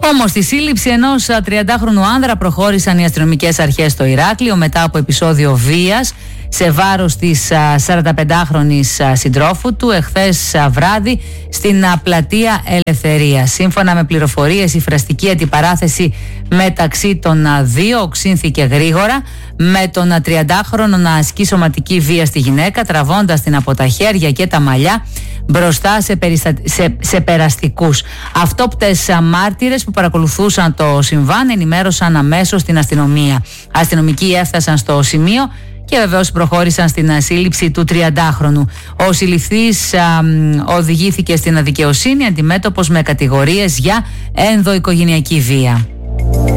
Όμως, στη σύλληψη ενός 30χρονου άνδρα προχώρησαν οι αστυνομικές αρχές στο Ηράκλειο μετά από επεισόδιο βίας σε βάρος της 45χρονης συντρόφου του εχθές βράδυ στην πλατεία Ελευθερίας. Σύμφωνα με πληροφορίες, η φραστική αντιπαράθεση μεταξύ των δύο οξύνθηκε γρήγορα, με τον 30χρονο να ασκεί σωματική βία στη γυναίκα, τραβώντας την από τα χέρια και τα μαλλιά μπροστά σε περαστικούς. Αυτόπτες μάρτυρες που παρακολουθούσαν το συμβάν ενημέρωσαν αμέσως την αστυνομία. Αστυνομικοί έφτασαν στο σημείο και βεβαίως προχώρησαν στην σύλληψη του 30χρονου. Ο συλληφθής οδηγήθηκε στην δικαιοσύνη αντιμέτωπος με κατηγορίες για ενδοοικογενειακή βία.